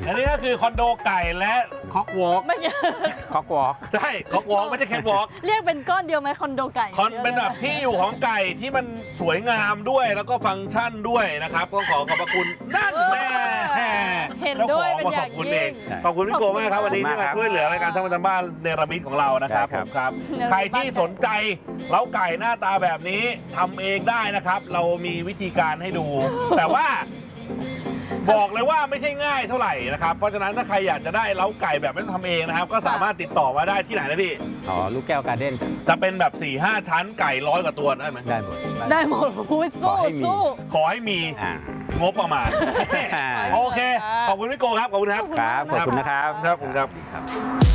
อันนี้ก็คือคอนโดไก่และคอกวอล์กคอกวอล์กใช่คอกวอล์กไม่ใช่แคทวอล์กเรียกเป็นก้อนเดียวไหมคอนโดไก่เป็นแบบที่อยู่ของไก่ที่มันสวยงามด้วยแล้วก็ฟังก์ชันด้วยนะครับต้องขอขอบพระคุณนั่นแน่เห็นด้วยเป็นอย่างยิ่งขอบคุณพี่โกมากครับวันนี้ที่มาช่วยเหลือรายการท่องประจำบ้านเนรมิตของเรานะครับผมครับใครที่สนใจเล้าไก่หน้าตาแบบนี้ทำเองได้นะครับ เรามีวิธีการให้ดู แต่ว่าบอกเลยว่าไม่ใช่ง่ายเท่าไหร่นะครับเพราะฉะนั้นถ้าใครอยากจะได้เล้าไก่แบบไม่ต้องทำเองนะครับก็สามารถติดต่อมาได้ที่ไหนนะพี่ลูกแก้วการ์เด้นจะเป็นแบบ 4-5 ชั้นไก่100 กว่าตัวได้ไหมได้หมดได้หมดสู้สู้ขอให้มีงบประมาณโอเคขอบคุณพี่โกครับขอบคุณครับขอบคุณนะครับครับ